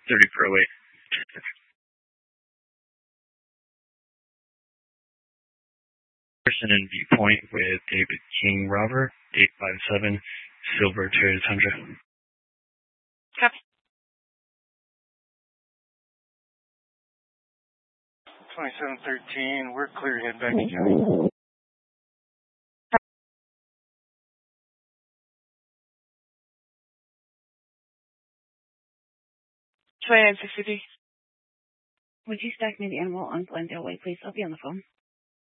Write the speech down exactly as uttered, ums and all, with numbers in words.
thirty Pro eight. Person in Viewpoint with David King Robert, eight five seven, Silver Toyota Tundra. Copy. twenty-seven thirteen, we're clear to head back to County. twenty-nine sixty. Would you stack me the animal on Glendale Way, please? I'll be on the phone.